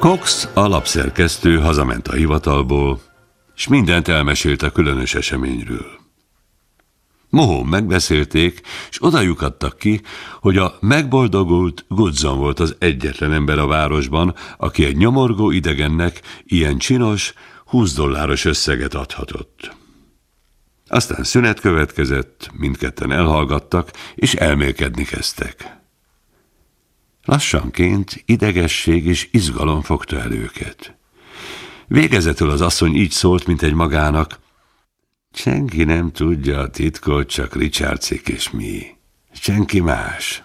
Cox, a lapszerkesztő hazament a hivatalból, és mindent elmesélt a különös eseményről. Mohón megbeszélték, és oda lyukadtak ki, hogy a megboldogult Goodson volt az egyetlen ember a városban, aki egy nyomorgó idegennek ilyen csinos, $20 összeget adhatott. Aztán szünet következett, mindketten elhallgattak, és elmélkedni kezdtek. Lassanként idegesség és izgalom fogta el őket. Végezetül az asszony így szólt, mint egy magának: senki nem tudja a titkot, csak Richardsék és mi. Senki más.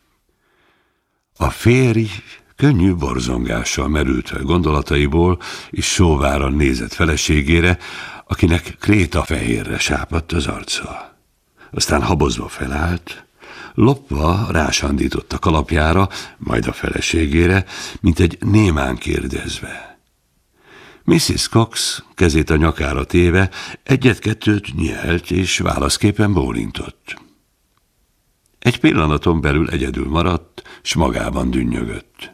A férj könnyű borzongással merült fel gondolataiból, és sóváran nézett feleségére, akinek krétafehérre sápadt az arca. Aztán habozva felállt, lopva rásandított a kalapjára, majd a feleségére, mint egy némán kérdezve. Mrs. Cox kezét a nyakára téve egyet-kettőt nyelt, és válaszképpen bólintott. Egy pillanaton belül egyedül maradt, s magában dünnyögött.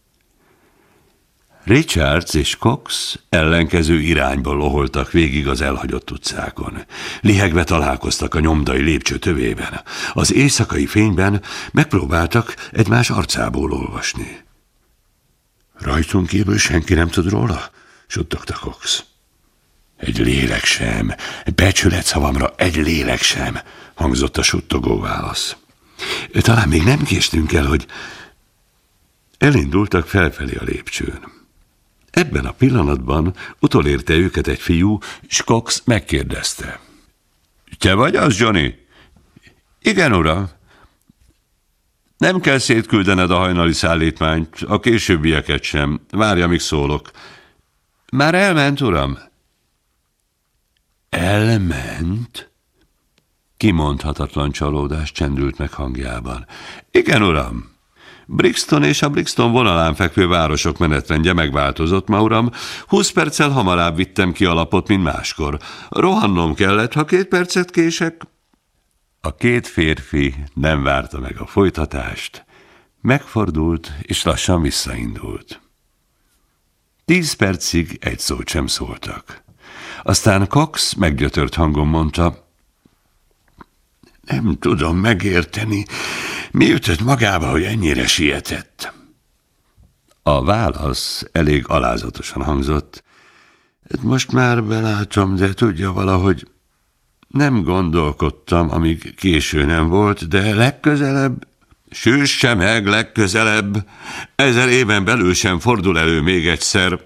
Richards és Cox ellenkező irányból loholtak végig az elhagyott utcákon. Lihegve találkoztak a nyomdai lépcső tövében. Az éjszakai fényben megpróbáltak egymás arcából olvasni. Rajtunk kívül senki nem tud róla? Suttogta Cox. Egy lélek sem, becsület szavamra egy lélek sem, hangzott a suttogó válasz. Talán még nem késtünk el, hogy... Elindultak felfelé a lépcsőn. Ebben a pillanatban utolérte őket egy fiú, és Cox megkérdezte. Te vagy az, Johnny? Igen, uram. Nem kell szétküldened a hajnali szállítmányt, a későbbieket sem. Várj, amíg szólok. Már elment, uram? Elment? Kimondhatatlan csalódás csendült meg hangjában. Igen, uram. Brixton és a Brixton vonalán fekvő városok menetrendje megváltozott ma, uram. 20 perccel hamarabb vittem ki a lapot, mint máskor. Rohannom kellett, ha 2 percet kések. A két férfi nem várta meg a folytatást. Megfordult, és lassan visszaindult. 10 percig egy szót sem szóltak. Aztán Cox meggyötört hangon mondta: nem tudom megérteni, mi ütött magába, hogy ennyire sietett? A válasz elég alázatosan hangzott. Most már belátom, de tudja, valahogy nem gondolkodtam, amíg késő nem volt, de legközelebb... Süsse meg, legközelebb! 1000 éven belül sem fordul elő még egyszer.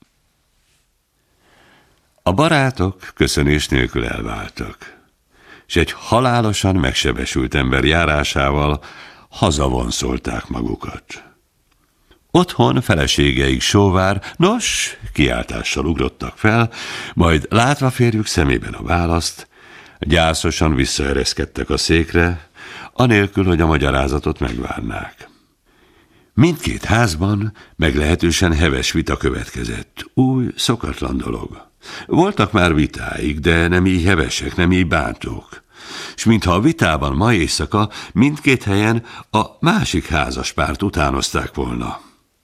A barátok köszönés nélkül elváltak, és egy halálosan megsebesült ember járásával hazavonszolták magukat. Otthon feleségeik sóvár, nos, kiáltással ugrottak fel, majd látva férjük szemében a választ, gyászosan visszaereszkedtek a székre, anélkül, hogy a magyarázatot megvárnák. Mindkét házban meglehetősen heves vita következett, új, szokatlan dolog. Voltak már vitáik, de nem így hevesek, nem így bántók. És mintha a vitában ma éjszaka mindkét helyen a másik házaspárt utánozták volna.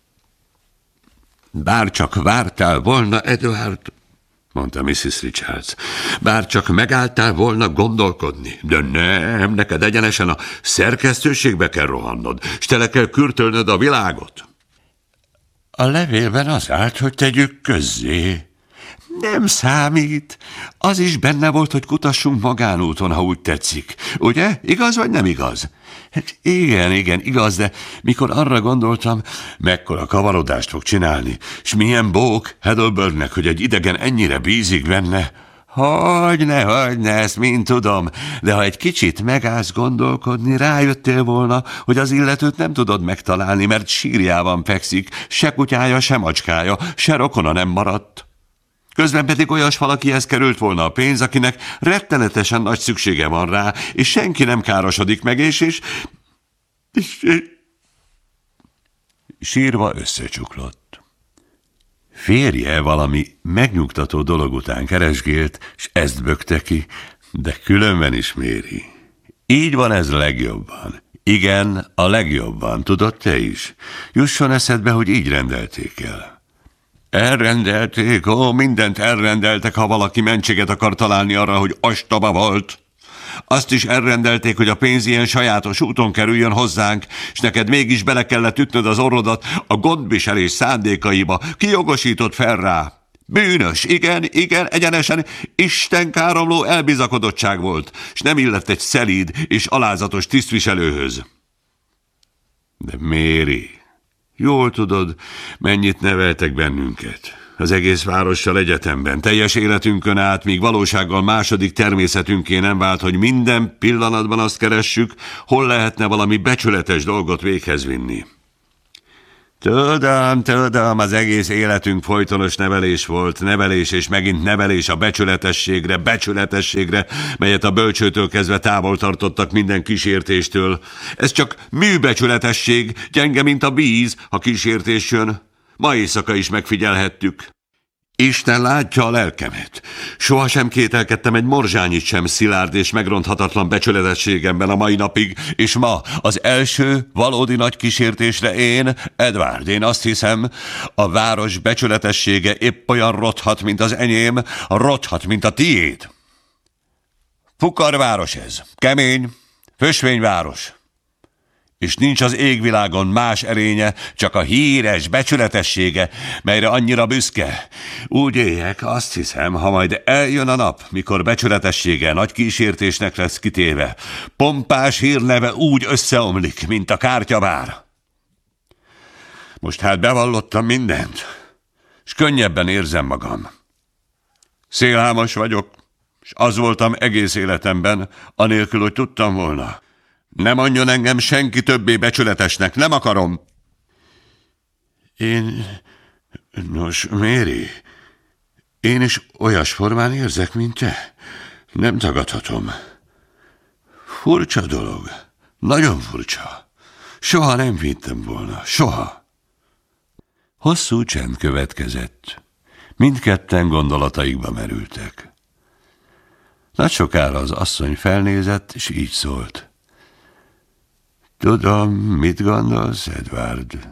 Bár csak vártál volna, Edward, mondta Mrs. Richards. Bár csak megálltál volna gondolkodni. De nem, neked egyenesen a szerkesztőségbe kell rohannod, s tele kell kürtölnöd a világot. A levélben az állt, hogy tegyük közzé. Nem számít. Az is benne volt, hogy kutassunk magánúton, ha úgy tetszik. Ugye? Igaz vagy nem igaz? Hát igen, igaz, de mikor arra gondoltam, mekkora kavarodást fog csinálni, s milyen bók Heidelbergnek, hogy egy idegen ennyire bízik benne. Hogyne, ezt mind tudom, de ha egy kicsit megállsz gondolkodni, rájöttél volna, hogy az illetőt nem tudod megtalálni, mert sírjában fekszik, se kutyája, se macskája, se rokona nem maradt. Közben pedig olyas valakihez került volna a pénz, akinek rettenetesen nagy szüksége van rá, és senki nem károsodik meg, és sírva összecsuklott. Férje valami megnyugtató dolog után keresgélt, s ezt bökte ki, de különben is méri. Így van ez legjobban. Igen, a legjobban, tudod te is? Jusson eszedbe, hogy így rendelték el. Elrendelték, mindent elrendeltek, ha valaki mentséget akar találni arra, hogy ostoba volt. Azt is elrendelték, hogy a pénz ilyen sajátos úton kerüljön hozzánk, és neked mégis bele kellett ütnöd az orrodat a gondviselés szándékaiba. Ki jogosított fel rá? Bűnös, igen, egyenesen istenkáromló elbizakodottság volt, és nem illett egy szelíd és alázatos tisztviselőhöz. De Mary, jól tudod, mennyit neveltek bennünket. Az egész várossal egyetemben, teljes életünkön át, míg valósággal második természetünké nem vált, hogy minden pillanatban azt keressük, hol lehetne valami becsületes dolgot véghez vinni. Tudom, az egész életünk folytonos nevelés volt, nevelés és megint nevelés a becsületességre, melyet a bölcsőtől kezdve távol tartottak minden kísértéstől. Ez csak műbecsületesség, gyenge, mint a víz, ha kísértés jön. Ma éjszaka is megfigyelhettük. Isten látja a lelkemet. Sohasem kételkedtem egy morzsányit sem szilárd és megronthatatlan becsületességemben a mai napig, és ma az első valódi nagy kísértésre én azt hiszem, a város becsületessége épp olyan rothat, mint az enyém, rothat, mint a tiéd. Fukarváros ez, kemény, fösvényváros. És nincs az égvilágon más erénye, csak a híres becsületessége, melyre annyira büszke. Úgy éljek, azt hiszem, ha majd eljön a nap, mikor becsületessége nagy kísértésnek lesz kitéve, pompás hírneve úgy összeomlik, mint a kártyabár. Most hát bevallottam mindent, és könnyebben érzem magam. Szélhámos vagyok, és az voltam egész életemben, anélkül, hogy tudtam volna. Nem mondjon engem senki többé becsületesnek, nem akarom. Nos, Mary, én is olyas formán érzek, mint te. Nem tagadhatom. Furcsa dolog, nagyon furcsa. Soha nem vittem volna, soha. Hosszú csend következett. Mindketten gondolataikba merültek. Nagy sokára az asszony felnézett, és így szólt. Tudom, mit gondolsz, Edward?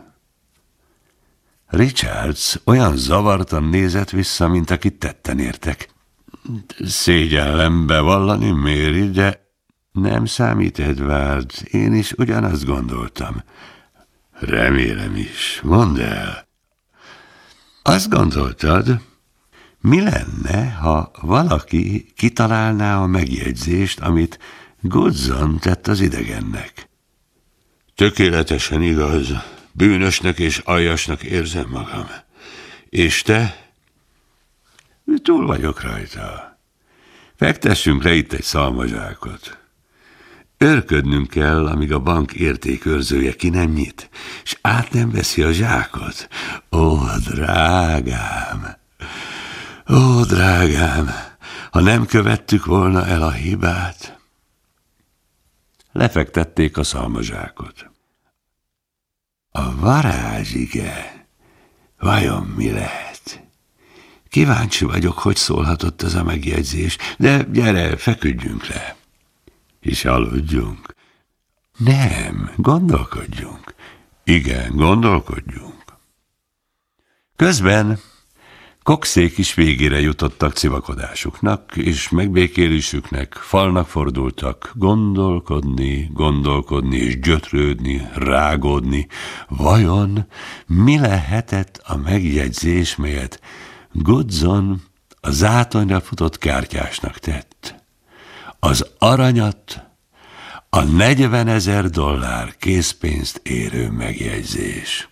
Richards olyan zavartan nézett vissza, mint akit tetten értek. Szégyellem bevallani, Mary, de nem számít, Edward. Én is ugyanazt gondoltam. Remélem is. Mondd el. Azt gondoltad, mi lenne, ha valaki kitalálná a megjegyzést, amit Goodson tett az idegennek? Tökéletesen igaz. Bűnösnek és aljasnak érzem magam. És te? Túl vagyok rajta. Fektessünk le itt egy szalmazsákot. Örködnünk kell, amíg a bank értékőrzője ki nem nyit, és át nem veszi a zsákot. Ó, drágám! Ó, drágám! Ha nem követtük volna el a hibát... Lefektették a szalmazsákot. A varázsige, vajon mi lehet? Kíváncsi vagyok, hogy szólhatott ez a megjegyzés, de gyere, feküdjünk le. És aludjunk. Nem, gondolkodjunk. Igen, gondolkodjunk. Közben Coxék is végére jutottak civakodásuknak, és megbékélésüknek falnak fordultak, gondolkodni és gyötrődni, rágódni. Vajon mi lehetett a megjegyzés, melyet Goodson a zátonyra futott kártyásnak tett? Az aranyat, a $40,000 készpénzt érő megjegyzés.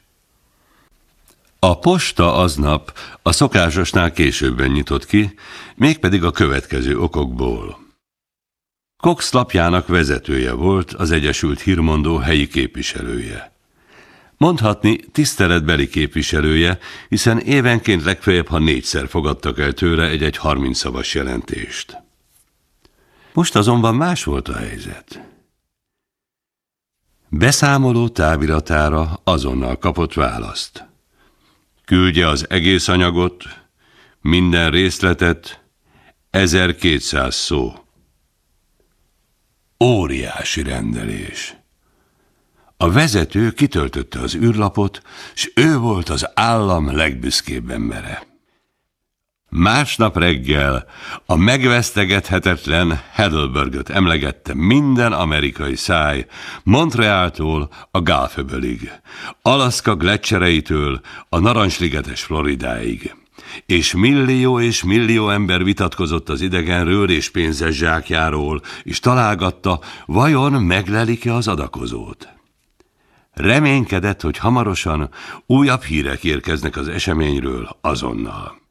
A posta aznap a szokásosnál későbben nyitott ki, mégpedig a következő okokból. Cox lapjának vezetője volt az Egyesült Hírmondó helyi képviselője. Mondhatni tiszteletbeli képviselője, hiszen évenként legfeljebb, ha 4-szer fogadtak el tőle egy 30 szavas jelentést. Most azonban más volt a helyzet. Beszámoló táviratára azonnal kapott választ. Küldje az egész anyagot, minden részletet, 1200 szó. Óriási rendelés. A vezető kitöltötte az űrlapot, s ő volt az állam legbüszkébb embere. Másnap reggel a megvesztegethetetlen Heidelbergöt emlegette minden amerikai száj, Montrealtól a Gulf-öbölig, Alaszka gleccsereitől a narancsligetes Floridáig. És millió ember vitatkozott az idegenről és pénzes zsákjáról, és találgatta, vajon meglelik-e az adakozót. Reménykedett, hogy hamarosan újabb hírek érkeznek az eseményről azonnal.